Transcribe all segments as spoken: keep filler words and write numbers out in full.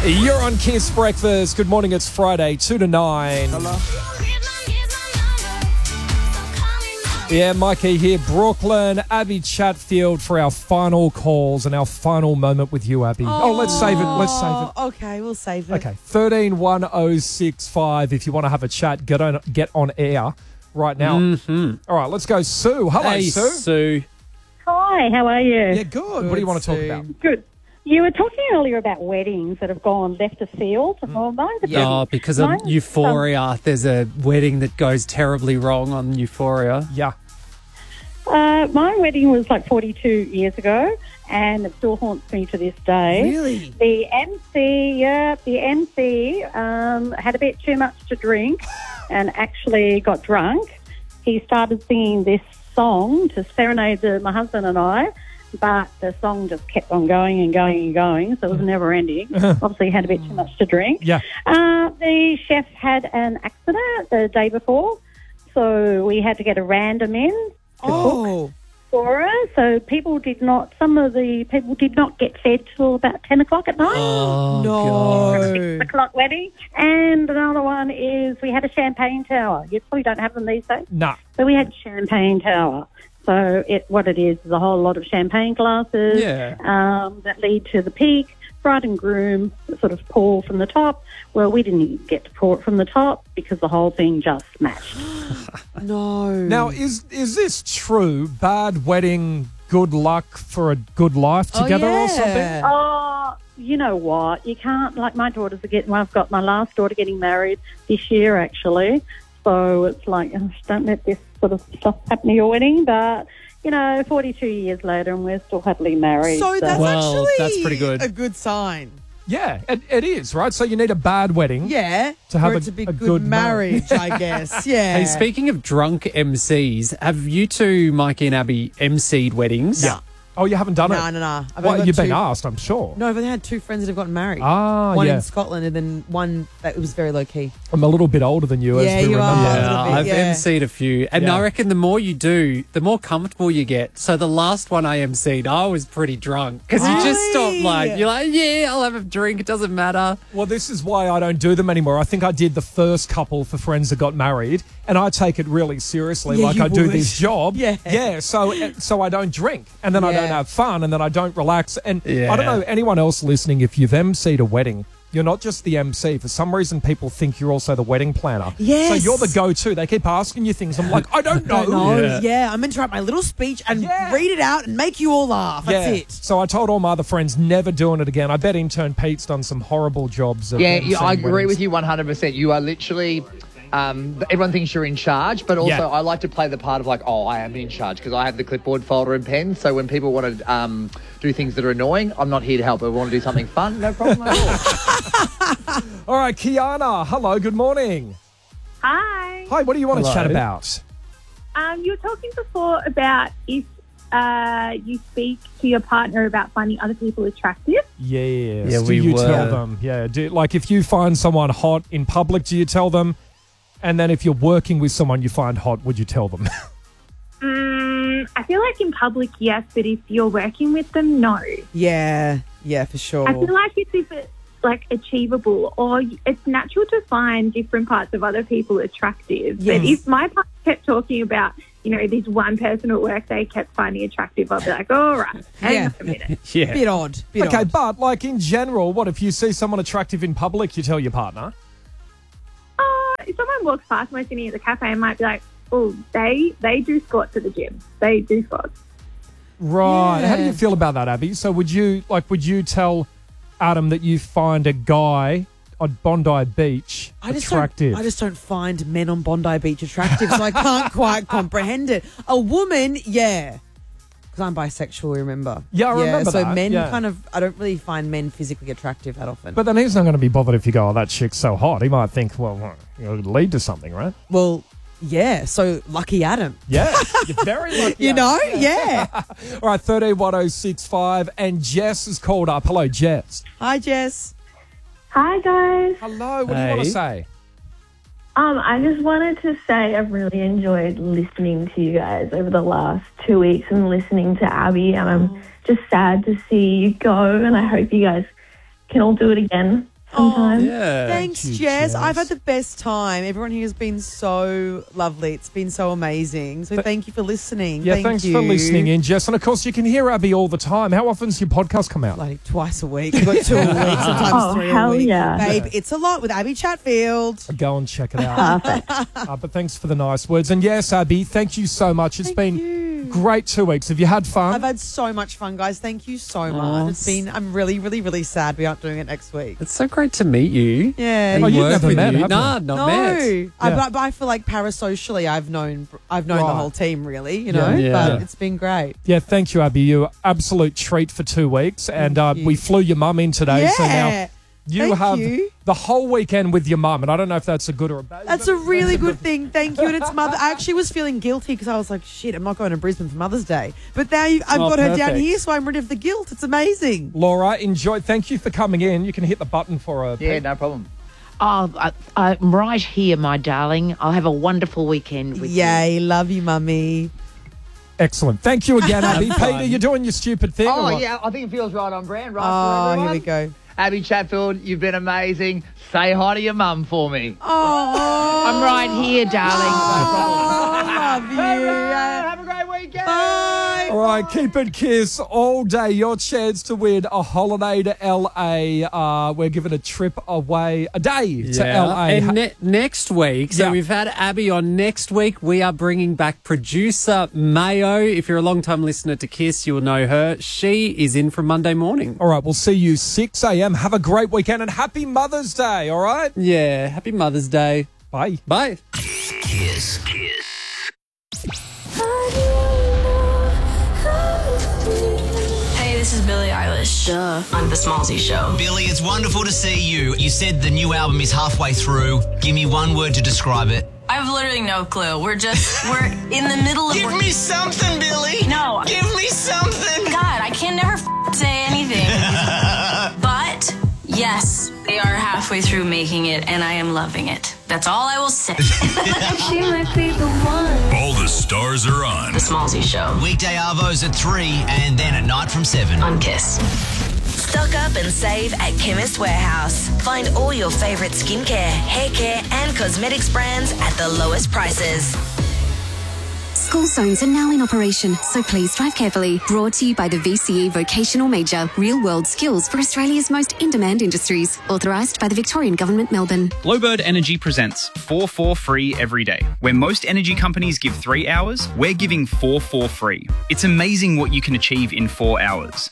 You're on Kiss Breakfast. Good morning. It's Friday, two to nine. Hello. Yeah, Mikey here. Brooklyn, Abby Chatfield for our final calls and our final moment with you, Abby. Oh, oh let's save it. Let's save it. Okay, we'll save it. Okay, thirteen one oh six five. If you want to have a chat, get on get on air right now. Mm-hmm. All right, let's go. Sue. Hello, Hey, Sue. Sue. Hi, how are you? Yeah, good. What do you want to talk Sue. about? Good. You were talking earlier about weddings that have gone left of field. Mm. Well, mine's a bit- Oh, because of mine's, Euphoria. There's a wedding that goes terribly wrong on Euphoria. Yeah. Uh, my wedding was like forty-two years ago, and it still haunts me to this day. Really? The M C, yeah, the M C um, had a bit too much to drink and actually got drunk. He started singing this song to serenade the, my husband and I, but the song just kept on going and going and going, so it was never ending. Obviously, he had a bit too much to drink. Yeah. Uh, the chef had an accident the day before, so we had to get a random in to Oh. cook for us. So people did not, some of the people did not get fed till about ten o'clock at night. Oh, God. No. Six o'clock wedding. And another one is we had a champagne tower. You probably don't have them these days. Nah. So we had champagne tower. So it, what it is is a whole lot of champagne glasses Yeah. um, that lead to the peak. Bride and groom sort of pour from the top. Well, we didn't even get to pour it from the top because the whole thing just smashed. No. Now, is is this true? Bad wedding, good luck for a good life Oh, together or yeah. something? Oh, you know what? You can't, like my daughters are getting, well, I've got my last daughter getting married this year actually. So it's like, oh, don't let this sort of stuff happen to your wedding. But, you know, forty-two years later and we're still happily married. So that's Well, actually that's pretty good. a good sign. Yeah, it, it is, right? So you need a bad wedding. Yeah. To have for a- it to be a good, good marriage, I guess. Yeah. Hey, speaking of drunk M Cs, have you two, Mikey and Abby, M C'd weddings? Yeah. Oh, you haven't done No, it? no, no. I've Well, only got you've been two- asked, I'm sure. No, I've only had two friends that have gotten married. Ah, one yeah. in Scotland and then one that was very low key. I'm a little bit older than you, Yeah, as we you are. remember. A Yeah, little bit, I've yeah. M C'd a few. And Yeah. I reckon the more you do, the more comfortable you get. So the last one I M C'd, I was pretty drunk. Because you just stop Really? like, you're like, yeah, I'll have a drink. It doesn't matter. Well, this is why I don't do them anymore. I think I did the first couple for friends that got married, and I take it really seriously, Yeah, like you I do would. this job. Yeah. Yeah, so so I don't drink, and then I don't Yeah. have fun, and then I don't relax. And Yeah. I don't know, anyone else listening, if you've M C'd a wedding, you're not just the M C. For some reason, people think you're also the wedding planner. Yes. So you're the go-to. They keep asking you things. I'm like, I don't know. Don't know. Yeah. Yeah. I'm meant to write my little speech and Yeah. read it out and make you all laugh. That's Yeah. it. So I told all my other friends, never doing it again. I bet intern Pete's done some horrible jobs. Of Yeah, yeah, I emceeing agree weddings. with you one hundred percent. You are literally, um, everyone thinks you're in charge, but also Yeah. I like to play the part of like, oh, I am in charge because I have the clipboard folder and pen. So when people want to um, do things that are annoying, I'm not here to help. If I want to do something fun, no problem at all. All right, Kiana. Hello, good morning. Hi. Hi, what do you want Hello. to chat about? Um, you were talking before about if uh, you speak to your partner about finding other people attractive. Yes. Yeah, do we you were. tell them? Yeah. Do, like if you find someone hot in public, do you tell them? And then if you're working with someone you find hot, would you tell them? Mm, I feel like in public, yes, but if you're working with them, no. Yeah. Yeah, for sure. I feel like it's if it's like achievable or it's natural to find different parts of other people attractive. Yes. But if my partner kept talking about, you know, this one person at work they kept finding attractive, I'd be like, all right, hang Yeah. on a minute. Yeah. Bit odd. Bit okay, odd. but like in general, what if you see someone attractive in public, you tell your partner? Oh, if someone walks past me sitting at the cafe, I might be like, oh, they they do squats at the gym. They do squats. Right. How do Yeah. you feel about that, Abby? So would you like would you tell Adam that you find a guy on Bondi Beach I just attractive? Don't, I just don't find men on Bondi Beach attractive, so I can't quite comprehend it. A woman, yeah. Because I'm bisexual, remember? Yeah, I remember so that, men yeah. kind of, I don't really find men physically attractive that often. But then he's not going to be bothered if you go, oh, that chick's so hot. He might think, well, it'll lead to something, right? well, yeah, so lucky Adam. Yeah, you're very lucky. You know? Yeah. All right, thirteen one oh six five, and Jess has called up. Hello, Jess. Hi, Jess. Hi, guys. Hello, what do you want Hey. to say? Um, I just wanted to say I've really enjoyed listening to you guys over the last two weeks and listening to Abby, and I'm just sad to see you go, and I hope you guys can all do it again sometime. Yeah. Thanks, Thank you, Jess. Jess. I've had the best time. Everyone here has been so lovely. It's been so amazing. So thank you for listening. Yeah, Thank thanks you. for listening in, Jess. And of course, you can hear Abby all the time. How often does your podcast come out? Like twice a week. We've got two a week, sometimes Oh, three hell a week. yeah. Babe, it's a lot with Abby Chatfield. Go and check it out. uh, but thanks for the nice words. And yes, Abby, thank you so much. It's Thank been you. great two weeks. Have you had fun? I've had so much fun, guys. Thank you so much. Oh, It's been, I'm really, really, really sad we aren't doing it next week. It's so great to meet you. Yeah. And Oh, you've work never with met, you. have you? Nah, not No, met. I, Yeah. but, but I feel like parasocially, I've known, I've known Right. the whole team, really. You Yeah. know, Yeah. but it's been great. Yeah, thank you, Abby. You're an absolute treat for two weeks. And uh, you. we flew your mum in today. Yeah. So now you Thank have you. the whole weekend with your mum. And I don't know if that's a good or a bad. That's a really good thing. Thank you. And it's mother. I actually was feeling guilty because I was like, shit, I'm not going to Brisbane for Mother's Day. But now you, I've Oh, got her down perfect. here, so I'm rid of the guilt. It's amazing. Laura, enjoy. Thank you for coming in. You can hit the button for her. Yeah, no problem. Oh, I, I'm right here, my darling. I'll have a wonderful weekend with you. Yay. Love you, mummy. Excellent. Thank you again, Abby. fun. Peter, you're doing your stupid thing. or Oh, what? yeah, I think it feels right on brand, right? for Oh, here everyone. we go. Abby Chatfield, you've been amazing. Say hi to your mum for me. Oh, I'm right here, darling. I love you. Have a great weekend. Bye. All right, keep it kiss all day. Your chance to win a holiday to L A. Uh, we're giving a trip away, a day to L A. And ne- next week, so Yeah. we've had Abby on. Next week, we are bringing back producer Mayo. If you're a long-time listener to Kiss, you'll know her. She is in from Monday morning. All right, we'll see you six a.m. Have a great weekend and happy Mother's Day, all right? Yeah, happy Mother's Day. Bye. Bye. Kiss. Kiss. Hey, this is Billie Eilish. Duh. On The Smallsy Show. Billy, it's wonderful to see you. You said the new album is halfway through. Give me one word to describe it. I have literally no clue. We're just, we're in the middle of... Give me something, Billy. No. Give me something. God, I can never f- say anything. But, yes, they are halfway through making it, and I am loving it. That's all I will say. She might be the one. All the stars are on. The Smallsy Show. Weekday Arvos at three and then at night from seven. On Kiss. Stock up and save at Chemist Warehouse. Find all your favourite skincare, hair care and cosmetics brands at the lowest prices. School zones are now in operation, so please drive carefully. Brought to you by the V C E Vocational Major, real-world skills for Australia's most in-demand industries. Authorised by the Victorian Government, Melbourne. Glowbird Energy presents four four free every day. Where most energy companies give three hours, we're giving four four free. It's amazing what you can achieve in four hours.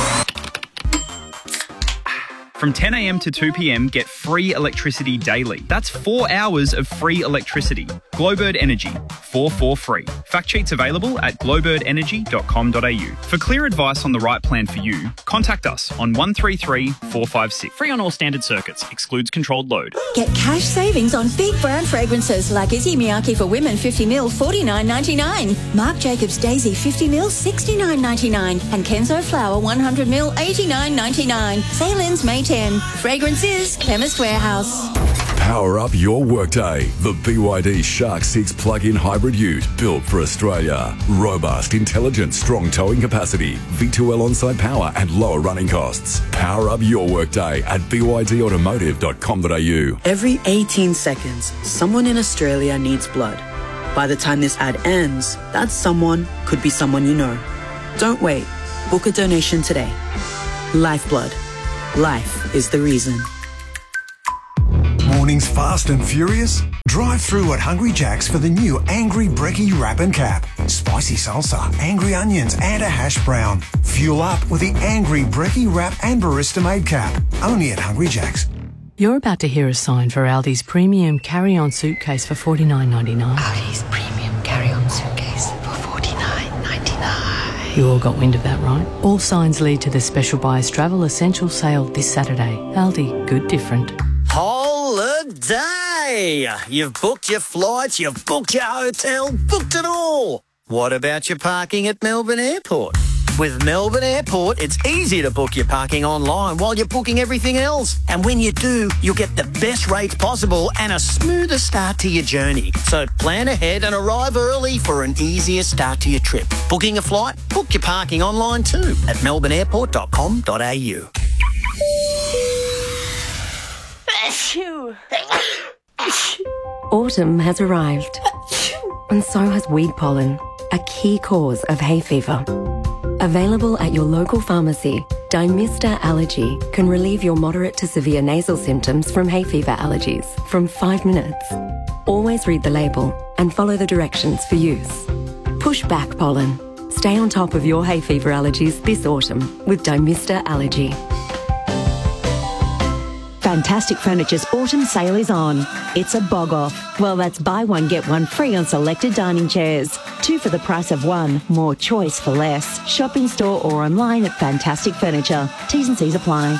From ten a.m. to two p.m, get free electricity daily. That's four hours of free electricity. Glowbird Energy, four four free. Fact sheets available at glowbird energy dot com dot a u. For clear advice on the right plan for you, contact us on one three three, four five six. Free on all standard circuits. Excludes controlled load. Get cash savings on big brand fragrances like Issey Miyake for women fifty mil, forty-nine ninety-nine. Marc Jacobs Daisy fifty mil, sixty-nine ninety-nine. And Kenzo Flower one hundred mil, eighty-nine ninety-nine. Sailins May tenth. Fragrances, Chemist Warehouse. Power up your workday. The B Y D Shark six plug-in hybrid ute built for Australia. Robust, intelligent, strong towing capacity, V two L on-site power and lower running costs. Power up your workday at b y d automotive dot com dot a u. Every eighteen seconds, someone in Australia needs blood. By the time this ad ends, that someone could be someone you know. Don't wait. Book a donation today. Lifeblood. Life is the reason. Mornings fast and furious? Drive through at Hungry Jack's for the new Angry Brekkie Wrap and Cap. Spicy salsa, angry onions and a hash brown. Fuel up with the Angry Brekkie Wrap and Barista Made Cap. Only at Hungry Jack's. You're about to hear a sign for Aldi's premium carry-on suitcase for forty-nine ninety-nine. Aldi's premium carry-on suitcase for forty-nine ninety-nine. You all got wind of that, right? All signs lead to the special Buyers Travel Essential sale this Saturday. Aldi, good different. Holiday! You've booked your flights, you've booked your hotel, booked it all. What about your parking at Melbourne Airport? With Melbourne Airport, it's easy to book your parking online while you're booking everything else. And when you do, you'll get the best rates possible and a smoother start to your journey. So plan ahead and arrive early for an easier start to your trip. Booking a flight? Book your parking online too at melbourne airport dot com dot a u. Autumn has arrived, and so has weed pollen, a key cause of hay fever. Available at your local pharmacy, Dymista Allergy can relieve your moderate to severe nasal symptoms from hay fever allergies from five minutes. Always read the label and follow the directions for use. Push back pollen. Stay on top of your hay fever allergies this autumn with Dymista Allergy. Fantastic Furniture's autumn sale is on. It's a bog off. Well, that's buy one, get one free on selected dining chairs. Two for the price of one. More choice for less. Shop in store or online at Fantastic Furniture. T's and C's apply.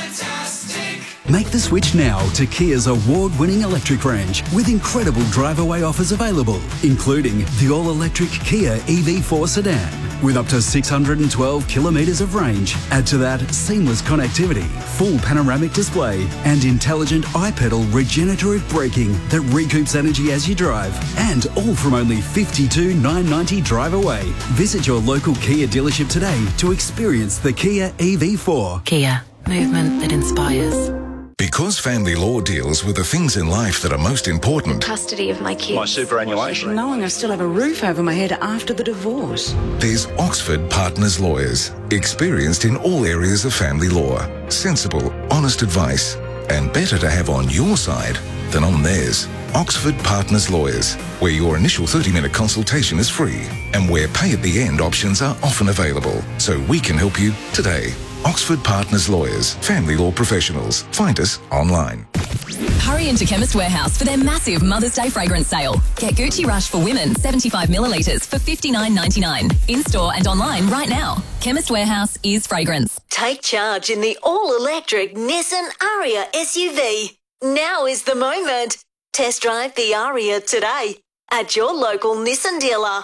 Make the switch now to Kia's award-winning electric range with incredible drive-away offers available, including the all-electric Kia E V four sedan with up to six hundred twelve kilometres of range. Add to that seamless connectivity, full panoramic display and intelligent iPedal regenerative braking that recoups energy as you drive. And all from only fifty-two thousand nine hundred ninety dollars drive away. Visit your local Kia dealership today to experience the Kia E V four. Kia, movement that inspires. Because family law deals with the things in life that are most important. Custody of my kids. My superannuation. Knowing I still have a roof over my head after the divorce. There's Oxford Partners Lawyers, experienced in all areas of family law. Sensible, honest advice, and better to have on your side than on theirs. Oxford Partners Lawyers, where your initial thirty minute consultation is free and where pay at the end options are often available. So we can help you today. Oxford Partners Lawyers, family law professionals. Find us online. Hurry into Chemist Warehouse for their massive Mother's Day fragrance sale. Get Gucci Rush for women, seventy-five millilitres for fifty-nine ninety-nine. In-store and online right now. Chemist Warehouse is fragrance. Take charge in the all-electric Nissan Ariya S U V. Now is the moment. Test drive the Ariya today at your local Nissan dealer.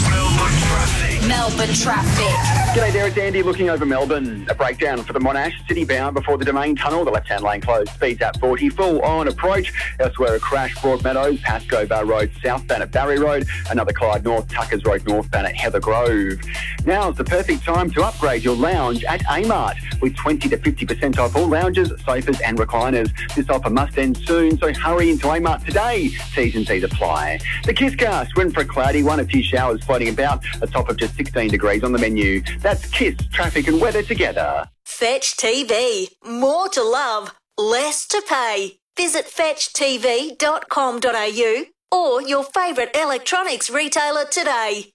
Melbourne traffic. G'day there, it's Andy looking over Melbourne. A breakdown for the Monash city bound before the Domain Tunnel. The left-hand lane closed. Speeds at forty. Full on approach. Elsewhere, a crash, Broadmeadows, Pascoe Bar Road, southbound at Barry Road. Another collide north, Tuckers Road, northbound at Heather Grove. Now's the perfect time to upgrade your lounge at Amart with twenty to fifty percent off all lounges, sofas and recliners. This offer must end soon, so hurry into Amart today. T's and C's apply. The Kiss Cast, win for a cloudy one. A few showers floating about. A top of just sixteen degrees on the menu. That's Kiss, traffic and weather together. Fetch T V. More to love, less to pay. Visit fetch t v dot com dot a u or your favourite electronics retailer today.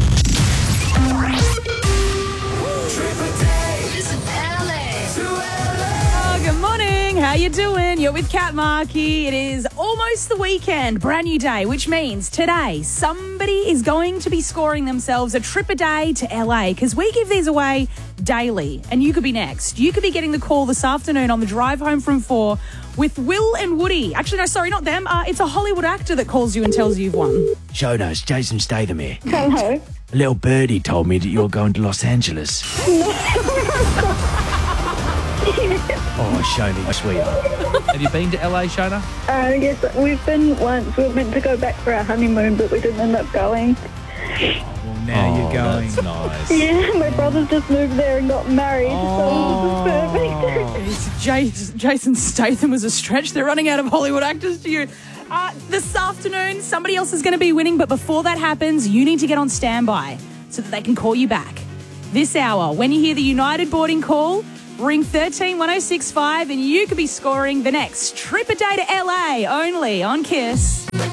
Oh, good morning. How you doing? You're with Kat Markey. It is almost the weekend, brand new day, which means today somebody is going to be scoring themselves a trip a day to L A because we give these away daily, and you could be next. You could be getting the call this afternoon on the drive home from four with Will and Woody. Actually, no, sorry, not them. Uh, it's a Hollywood actor that calls you and tells you you've won. Shona, it's Jason Statham here. Hello. A little birdie told me that you're going to Los Angeles. Oh, Shona, sweetheart. Have you been to L A, Shona? Uh, yes, we've been once. We were meant to go back for our honeymoon, but we didn't end up going. Well, now Oh, you're going. that's nice. Yeah, my brothers just moved there and got married, Oh. so it was perfect. Jeez, Jason, Jason Statham was a stretch. They're running out of Hollywood actors to you. Uh, this afternoon, somebody else is going to be winning, but before that happens, you need to get on standby so that they can call you back. This hour, when you hear the United boarding call, ring thirteen one oh six five and you could be scoring the next trip a day to L A only on Kiss.